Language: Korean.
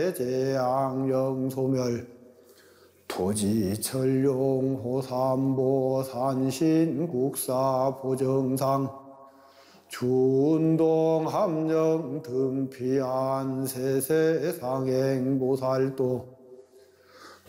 제양영소멸 토지철용 호삼보 산신국사 보정상 준동 함령 등피안 세세상행 보살도